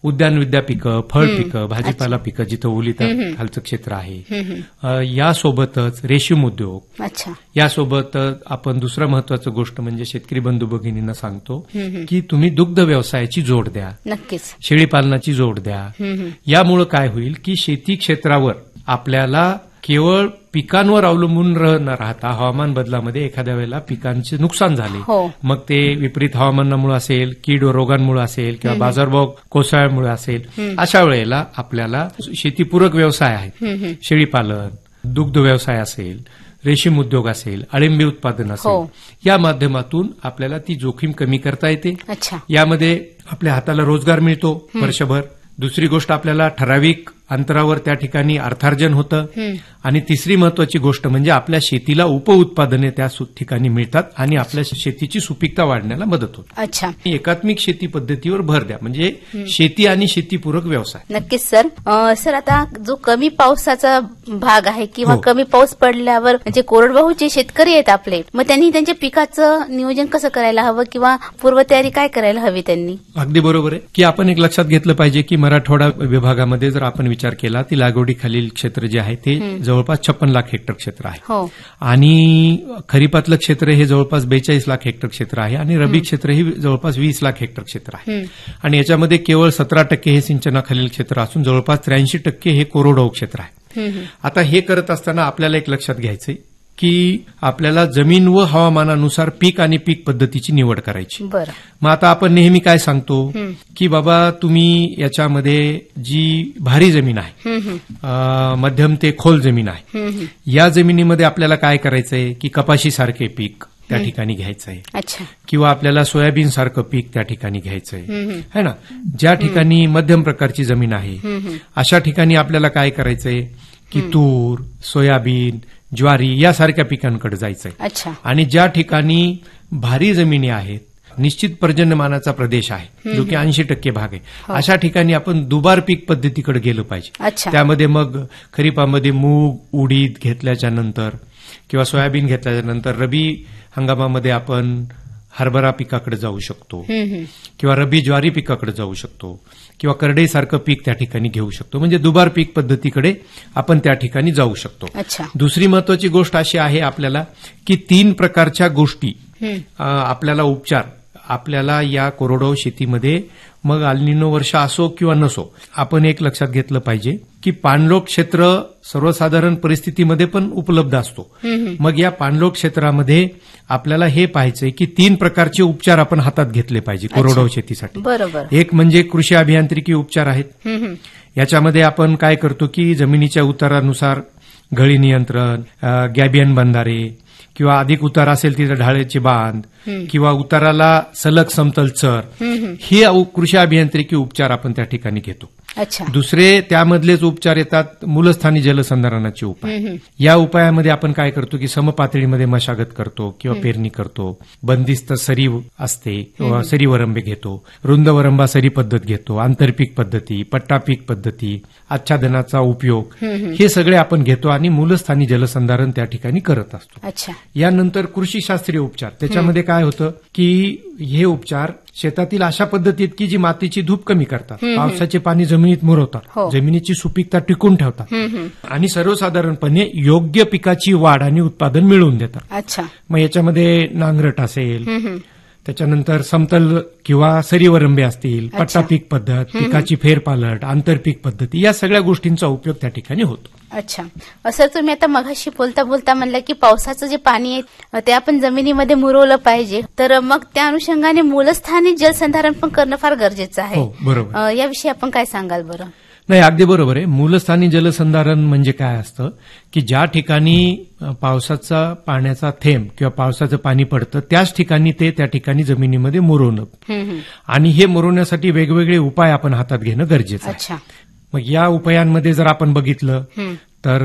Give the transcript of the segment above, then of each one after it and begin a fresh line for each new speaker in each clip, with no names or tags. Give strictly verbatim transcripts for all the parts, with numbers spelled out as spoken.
उद्यान विद्या पिकं, फळ पिकं, भाजीपाला पिकं जिथं ओलीत खालचं क्षेत्र आहे, यासोबतच रेशीम उद्योग,
अच्छा,
यासोबत आपण दुसरं महत्वाचं गोष्ट म्हणजे शेतकरी बंधू भगिनींना सांगतो की तुम्ही दुग्ध व्यवसायाची जोड द्या,
नक्कीच
शेळीपालनाची जोड द्या. यामुळे काय होईल की शेती क्षेत्रावर आपल्याला केवळ पिकांवर अवलंबून न राहता हवामान बदलामध्ये एखाद्या वेळेला पिकांचे नुकसान झाले,
हो.
मग ते विपरीत हवामानामुळे असेल, कीड व रोगांमुळे असेल किंवा बाजारभाव कोसळल्यामुळे असेल, अशा वेळेला आपल्याला शेतीपूरक व्यवसाय आहेत, शेळीपालन, दुग्ध व्यवसाय असेल, रेशीम उद्योग असेल, अळिंबी उत्पादन असेल,
हो.
या माध्यमातून आपल्याला ती जोखीम कमी करता येते.
अच्छा,
यामध्ये आपल्या हाताला रोजगार मिळतो वर्षभर. दुसरी गोष्ट आपल्याला ठराविक अंतरावर त्या ठिकाणी अर्थार्जन होतं. आणि तिसरी महत्वाची गोष्ट म्हणजे आपल्या शेतीला उपउत्पादने त्या ठिकाणी मिळतात आणि आपल्या शेतीची सुपीकता वाढण्याला मदत होते.
अच्छा,
एकात्मिक शेती पद्धतीवर भर द्या म्हणजे शेती आणि शेतीपूरक व्यवसाय.
नक्कीच सर. अं, सर आता जो कमी पावसाचा भाग आहे किंवा
हो.
कमी पाऊस पडल्यावर म्हणजे कोरडवाहू जे शेतकरी आहेत आपले, मग त्यांनी त्यांच्या पिकाचं नियोजन कसं करायला हवं किंवा पूर्वतयारी काय करायला हवी त्यांनी?
अगदी बरोबर आहे की आपण एक लक्षात घेतलं पाहिजे की मराठवाडा विभागामध्ये जर आपण विचार केला ती लागवडीखालील क्षेत्र जे आहे ते जवळपास छप्पन लाख हेक्टर क्षेत्र आहे.
हो.
आणि खरीपातलं क्षेत्र हे जवळपास बेचाळीस लाख हेक्टर क्षेत्र आहे आणि रबी क्षेत्र हे जवळपास वीस लाख हेक्टर क्षेत्र आहे. आणि याच्यामध्ये केवळ सतरा टक्के हे सिंचनाखालील क्षेत्र असून जवळपास त्र्याऐंशी टक्के हे कोरडवाहू क्षेत्र आहे. आता हे करत असताना आपल्याला एक लक्षात घ्यायचंय की आपल्याला जमीन व हवामानानुसार पीक आणि पीक पद्धतीची निवड करायची.
बरं.
मग आता आपण नेहमी काय सांगतो की बाबा तुम्ही याच्यामध्ये जी भारी जमीन आहे, मध्यम ते खोल जमीन आहे, या जमिनीमध्ये आपल्याला काय करायचंय की कपाशीसारखे पीक त्या ठिकाणी घ्यायचंय.
अच्छा.
किंवा आपल्याला सोयाबीन सारखं पीक त्या ठिकाणी घ्यायचंय है ना. ज्या ठिकाणी मध्यम प्रकारची जमीन आहे अशा ठिकाणी आपल्याला काय करायचंय की तूर, सोयाबीन, ज्वारी यासारख्या पिकांकडे जायचंय.
अच्छा.
आणि ज्या ठिकाणी भारी जमिनी आहेत, निश्चित पर्जन्यमानाचा प्रदेश आहे जो की ऐंशी टक्के भाग आहे, अशा ठिकाणी आपण दुबार पीक पद्धतीकडे गेलं पाहिजे.
अच्छा.
त्यामध्ये मग खरीपामध्ये मूग, उडीद घेतल्याच्या नंतर किंवा सोयाबीन घेतल्याच्या नंतर रबी हंगामामध्ये आपण हरभरा पिकाकडे जाऊ शकतो किंवा रबी ज्वारी पिकाकडे जाऊ शकतो किंवा करडईसारखं पीक त्या ठिकाणी घेऊ शकतो. म्हणजे दुबार पीक पद्धतीकडे आपण त्या ठिकाणी जाऊ शकतो.
अच्छा.
दुसरी महत्वाची गोष्ट अशी आहे आपल्याला की तीन प्रकारच्या गोष्टी आपल्याला उपचार आपल्याला या कोरडवाहू शेतीमध्ये मग अल्निनो वर्ष असो किंवा नसो आपण एक लक्षात घेतलं पाहिजे की पाणलोट क्षेत्र सर्वसाधारण परिस्थितीमध्ये पण उपलब्ध असतो. मग या पाणलोट क्षेत्रामध्ये आपल्याला हे पाहायचंय की तीन प्रकारचे उपचार आपण हातात घेतले पाहिजे कोरडवाहू शेतीसाठी.
बरोबर.
एक म्हणजे कृषी अभियांत्रिकी उपचार आहेत. याच्यामध्ये आपण काय करतो की जमिनीच्या उतारानुसार गळी नियंत्रण, गॅबियन बंधारे किंवा अधिक उतार असेल तिथे ढाळेचे बांध किंवा उताराला सलग समतल चर, हे कृषी अभियांत्रिकी उपचार आपण त्या ठिकाणी घेतो.
अच्छा.
दुसरे त्यामधलेच उपचार येतात मूलस्थानी जलसंधारणाचे उपाय. या उपायामध्ये आपण काय करतो की समपातळीमध्ये मशागत करतो किंवा पेरणी करतो, बंदिस्त सरी असते किंवा सरी वरंबे घेतो, रुंद वरंबा सरी पद्धत घेतो, आंतरपीक पद्धती, पट्टा पीक पद्धती, आच्छादनाचा उपयोग, हे सगळे आपण घेतो आणि मूलस्थानी जलसंधारण त्या ठिकाणी करत असतो.
अच्छा.
यानंतर कृषी शास्त्रीय उपचार, त्याच्यामध्ये काय होतं की हे उपचार शेतातील अशा पद्धतीत की जी मातीची धूप कमी करतात, पावसाचे पाणी जमिनीत मुरवतात, जमिनीची सुपीकता टिकून ठेवतात आणि सर्वसाधारणपणे योग्य पिकाची वाढ आणि उत्पादन मिळवून देतात.
अच्छा.
मग याच्यामध्ये नांगरट असेल, त्याच्यानंतर समतल किंवा सरीवरंबे असतील, पट्टा पीक पद्धत, पिकाची फेरपालट, आंतरपीक पद्धती, या सगळ्या गोष्टींचा उपयोग त्या ठिकाणी होतो.
अच्छा. सर तुम्ही आता मगाशी बोलता बोलता म्हणलं की पावसाचं जे पाणी आहे ते आपण जमिनीमध्ये मुरवलं पाहिजे, तर मग त्या अनुषंगाने मूलस्थानी जलसंधारण पण करणं फार गरजेचं आहे.
हो, बरोबर.
याविषयी आपण काय सांगाल बरं?
नाही, अगदी बरोबर आहे. मूलस्थानी जलसंधारण म्हणजे काय असतं की ज्या ठिकाणी पावसाचा पाण्याचा थेंब किंवा पावसाचं पाणी पडतं त्याच ठिकाणी ते त्या ठिकाणी जमिनीमध्ये मुरवणं, आणि हे मुरवण्यासाठी वेगवेगळे उपाय आपण हातात घेणं गरजेचं आहे. मग या उपायांमध्ये जर आपण बघितलं तर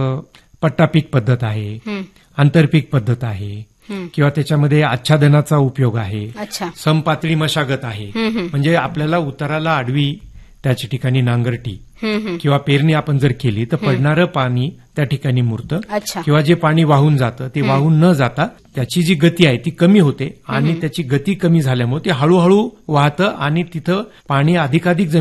पट्टा पीक पद्धत आहे, आंतरपीक पद्धत आहे किंवा त्याच्यामध्ये आच्छादनाचा उपयोग आहे, समपातळी मशागत आहे. म्हणजे आपल्याला उताराला आडवी त्याच्या ठिकाणी नांगरटी किंवा पेरणी आपण जर केली तर पडणारं पाणी त्या ठिकाणी मुरतं किंवा जे पाणी वाहून जातं ते वाहून न जाता त्याची जी गती आहे ती कमी होते आणि त्याची गती कमी झाल्यामुळे ते हळूहळू वाहतं आणि तिथं पाणी अधिकाधिक